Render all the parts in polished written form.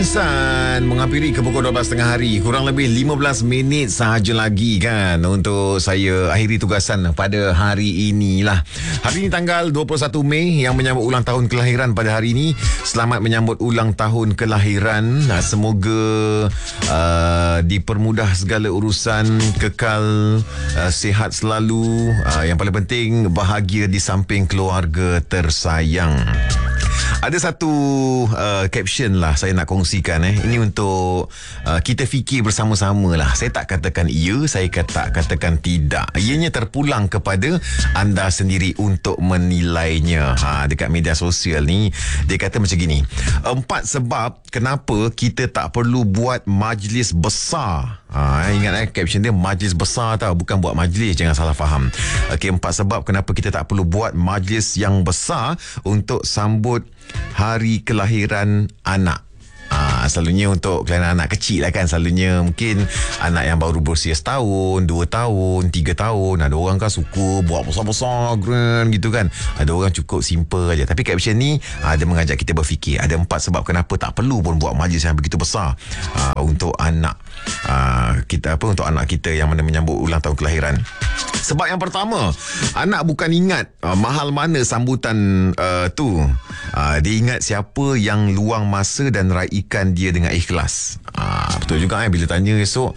Insan menghampiri ke pukul 12.30 hari. Kurang lebih 15 minit sahaja lagi kan untuk saya akhiri tugasan pada hari inilah. Hari ini tanggal 21 Mei yang menyambut ulang tahun kelahiran pada hari ini. Selamat menyambut ulang tahun kelahiran. Semoga dipermudah segala urusan, kekal sihat selalu. Yang paling penting bahagia di samping keluarga tersayang. Ada satu caption lah saya nak kongsikan. Ini untuk kita fikir bersama-sama lah. Saya tak katakan ya, saya tak katakan tidak. Ianya terpulang kepada anda sendiri untuk menilainya. Dekat media sosial ni dia kata macam gini. 4 sebab kenapa kita tak perlu buat majlis besar. Ingat caption dia majlis besar tau, bukan buat majlis, jangan salah faham. Okey, 4 sebab kenapa kita tak perlu buat majlis yang besar untuk sambut hari kelahiran anak. Selalunya untuk kelahiran anak kecil lah kan. Selalunya mungkin anak yang baru berusia setahun, 2 tahun, 3 tahun. Ada orang kan suka buat besar-besar grand gitu kan. Ada orang cukup simple aja. Tapi caption ni dia mengajak kita berfikir. Ada 4 sebab kenapa tak perlu pun buat majlis yang begitu besar untuk anak kita, untuk anak kita yang mana menyambut ulang tahun kelahiran. Sebab yang pertama, anak bukan ingat mahal mana sambutan tu. Dia ingat siapa yang luang masa dan raikan dia dengan ikhlas. Betul juga bila tanya esok,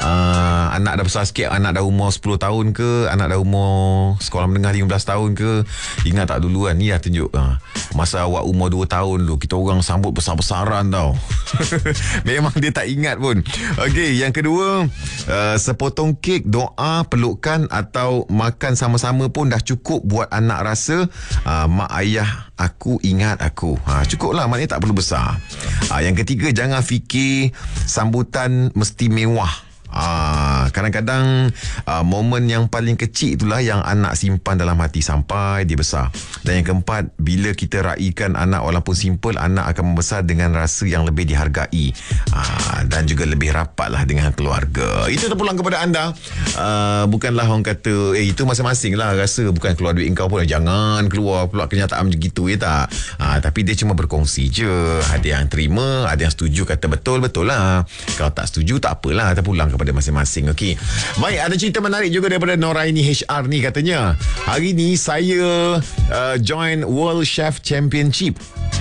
anak dah besar sikit, anak dah umur 10 tahun ke, anak dah umur sekolah menengah 15 tahun ke, ingat tak dulu kan, ni dah tunjuk masa awak umur 2 tahun dulu kita orang sambut besar-besaran tau. Memang dia tak ingat pun. Okey, yang kedua, sepotong kek, doa, pelukan atau makan sama-sama pun dah cukup buat anak rasa mak ayah aku ingat aku. Cukuplah, maknanya tak perlu besar. Yang ketiga, jangan fikir sambutan mesti mewah. Kadang-kadang momen yang paling kecil itulah yang anak simpan dalam hati sampai dia besar. Dan yang keempat, bila kita raikan anak walaupun simple, anak akan membesar dengan rasa yang lebih dihargai dan juga lebih rapatlah dengan keluarga. Itu terpulang kepada anda. Bukanlah orang kata itu masing-masing lah rasa, bukan keluar duit kau pun jangan keluar pula kenyataan macam gitu, ya tak. Tapi dia cuma berkongsi je. Ada yang terima, ada yang setuju, kata betul-betul lah. Kalau tak setuju tak apalah, terpulang kepada masing-masing. Okey. Baik, ada cerita menarik juga daripada Noraini HR ni. Katanya hari ni saya join World Chef Championship.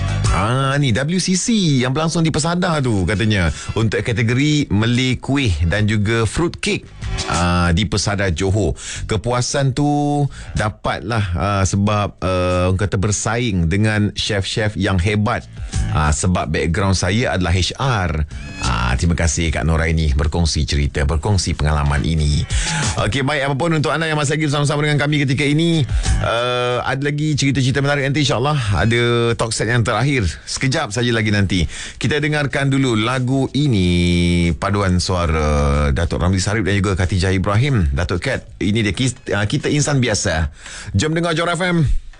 Ni WCC yang berlangsung di Persada tu katanya, untuk kategori Malay kuih dan juga fruit cake di Persada Johor. Kepuasan tu dapatlah sebab orang kata bersaing dengan chef-chef yang hebat. Sebab background saya adalah HR. Terima kasih Kak Noraini berkongsi cerita, berkongsi pengalaman ini. Okey, baik, apapun untuk anda yang masih lagi bersama-sama dengan kami ketika ini, ada lagi cerita-cerita menarik nanti, insyaAllah. Ada talk set yang terakhir sekejap saja lagi nanti. Kita dengarkan dulu lagu ini, paduan suara Datuk Ramli Sarip dan juga Khatijah Ibrahim, Datuk Kat. Ini dia, kita insan biasa. Jom dengar Johor FM.